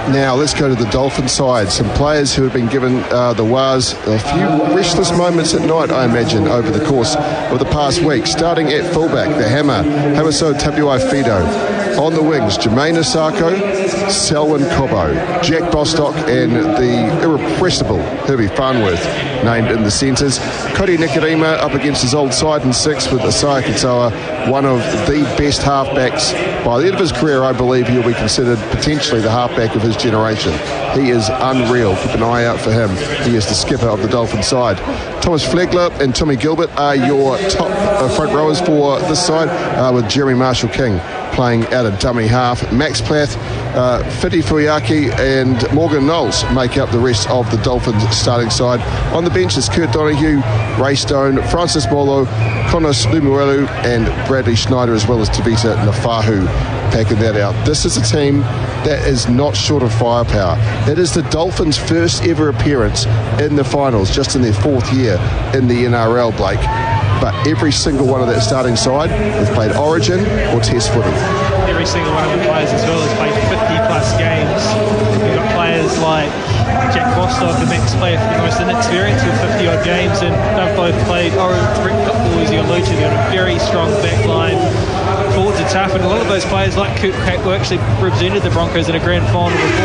Now let's go to the Dolphin side. Some players who have been given the Waz a few restless moments at night, I imagine, over the course of the past week. Starting at fullback, the hammer, Hamaso Tabuai-Fidow. On the wings, Jermaine Asako, Selwyn Cobbo, Jack Bostock and the irrepressible Herbie Farnworth named in the centres. Cody Nikorima up against his old side in 6 with Isaiah Katoa, one of the best halfbacks. By the end of his career, I believe he'll be considered potentially the halfback of his generation. He is unreal. Keep an eye out for him. He is the skipper of the Dolphin side. Thomas Flegler and Tommy Gilbert are your top front rowers for this side, with Jeremy Marshall-King playing out of dummy half. Max Plath, Fiti Fuyaki and Morgan Knowles make up the rest of the Dolphins starting side. On the bench is Kurt Donahue, Ray Stone, Francis Molo, Konos Lumuelu and Bradley Schneider, as well as Tavita Nafahu packing that out. This is a team that is not short of firepower. It is the Dolphins' first ever appearance in the finals, just in their 4th year in the NRL, Blake. But every single one of that starting side have played Origin or Test footy. Every single one of the players as well has played 50 plus games. You've got players like Jack Bostock and Max Plath, the most inexperienced with 50 odd games, and they've both played Origin football, as you alluded to. They've got a very strong back line. Forwards are tough, and a lot of those players like Kurt Crack were actually represented the Broncos in a grand final before.